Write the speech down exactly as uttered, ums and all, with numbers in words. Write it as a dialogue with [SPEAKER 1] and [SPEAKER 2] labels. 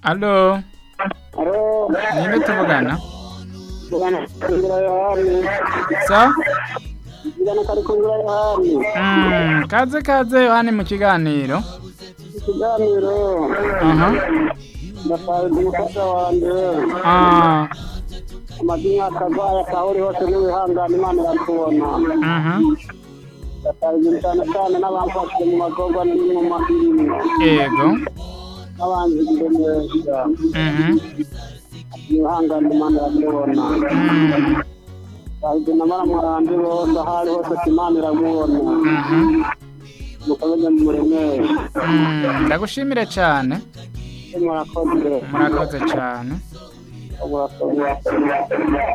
[SPEAKER 1] Allo,
[SPEAKER 2] Alo,
[SPEAKER 1] ninde tuvugana?
[SPEAKER 2] bwana Kungura Yohani.
[SPEAKER 1] So?
[SPEAKER 2] Bwana kari Kungura Yohani.
[SPEAKER 1] Mm, kaze kaze Yohani mu kiganiro.
[SPEAKER 2] Ikiganiro.
[SPEAKER 1] Aha.
[SPEAKER 2] Ndafaye umufasha wanje.
[SPEAKER 1] Ah.
[SPEAKER 2] Amadinya akagwaya kahuri hose n'ibihangane Imana iratubona.
[SPEAKER 1] Mhm.
[SPEAKER 2] Ndafaye cyane cyane n'abamfashije mu magorwa no mu mahirimo.
[SPEAKER 1] Yego.
[SPEAKER 2] N'abandi neza.
[SPEAKER 1] Mhm.
[SPEAKER 2] Ibihangane Imana iratubona.
[SPEAKER 1] Mm.
[SPEAKER 2] Bahije n'amaramwarandi bose ahari hose Imana iramubona.
[SPEAKER 1] Mhm.
[SPEAKER 2] Mukomeze muremere.
[SPEAKER 1] Mm, ndagushimire cyane.
[SPEAKER 2] Murakoze.
[SPEAKER 1] Murakoze cyane.
[SPEAKER 2] Murakoze.